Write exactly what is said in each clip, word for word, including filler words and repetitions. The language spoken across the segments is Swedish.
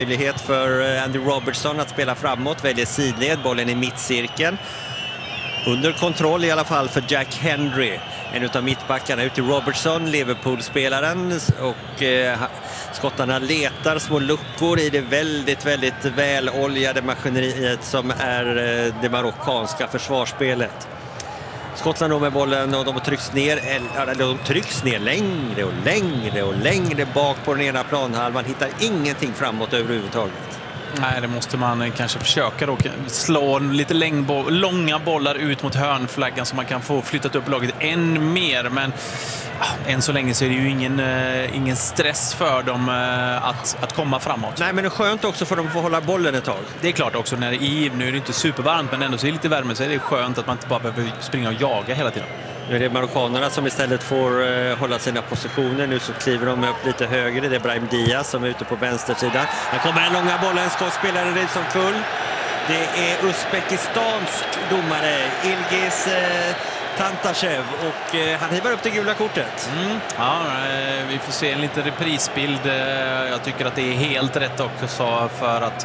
Möjlighet för Andy Robertson att spela framåt, väljer sidled, bollen i mittcirkeln. Under kontroll i alla fall för Jack Hendry, en utav mittbackarna, ut till Robertson, Liverpool-spelaren, och eh, skottarna letar små luckor i det väldigt, väldigt väloljade maskineriet som är eh, det marockanska försvarsspelet. Skottland då med bollen och de trycks ner, eller de trycks ner längre och längre och längre bak på den ena planhalvan, hittar ingenting framåt överhuvudtaget. Nej, det måste man kanske försöka då. Slå lite längbo- långa bollar ut mot hörnflaggan så man kan få flyttat upp laget än mer. Men ah, än så länge så är det ju ingen, uh, ingen stress för dem uh, att, att komma framåt. Nej, men det är skönt också för dem att få hålla bollen ett tag. Det är klart också, när i, nu är det inte supervarmt men ändå så är det lite värme, så är det skönt att man inte bara behöver springa och jaga hela tiden. Nu är det marockanerna som istället får uh, hålla sina positioner. Nu så kliver de upp lite högre. Det är Brahim Diaz som är ute på vänstersidan. Här kommer den långa bollen, skottspelaren rid som kull. Det är Uzbekistansk domare Ilgiz uh, Tantashev, och uh, han hivar upp det gula kortet. Mm. Ja, uh, vi får se en liten reprisbild. Uh, jag tycker att det är helt rätt också, för att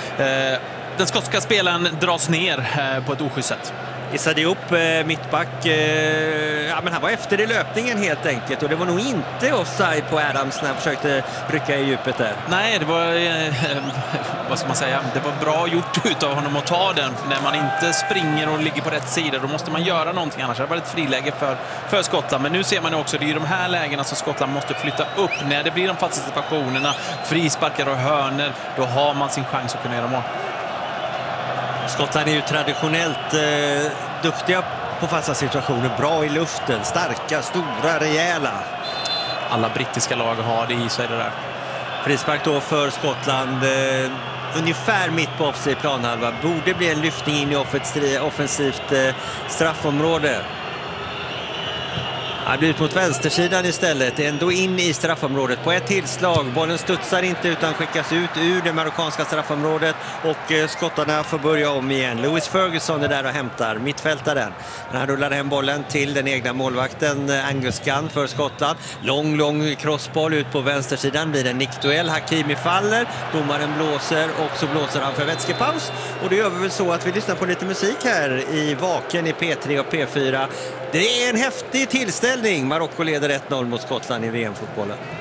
uh, den skotska spelaren dras ner uh, på ett oschysst sätt. Issa Diop, eh, mittback, eh, ja, men han var efter i löpningen helt enkelt, och det var nog inte offside på Adams när han försökte rycka i djupet där. Nej, det var eh, vad ska man säga, det var bra gjort utav honom att ta den. När man inte springer och ligger på rätt sida, då måste man göra någonting, annars har det varit ett friläge för, för Skottland. Men nu ser man också, det är ju de här lägena som Skottland måste flytta upp. När det blir de fasta situationerna, frisparkar och hörner, då har man sin chans att kunna göra mål. Skottland är ju traditionellt eh, duktiga på fasta situationer, bra i luften, starka, stora, rejäla. Alla brittiska lag har det i sig, det där. Frispark då för Skottland, eh, ungefär mitt på offside planhalva. Borde bli en lyftning in i offensivt, offensivt eh, straffområde. Han blir ut mot vänstersidan istället, ändå in i straffområdet på ett tillslag. Bollen studsar inte utan skickas ut ur det marockanska straffområdet, och eh, skottarna får börja om igen. Lewis Ferguson är där och hämtar, mittfältaren. Men han rullar hem bollen till den egna målvakten eh, Angus Gunn för Skottland. Lång, lång crossboll ut på vänstersidan, blir en nickduell. Hakimi faller, domaren blåser, och så blåser han för vätskepaus. Och det gör vi väl så att vi lyssnar på lite musik här i Vaken i P tre och P fyra. Det är en häftig tillställning. Marocko leder ett noll mot Skottland i V M-fotbollen.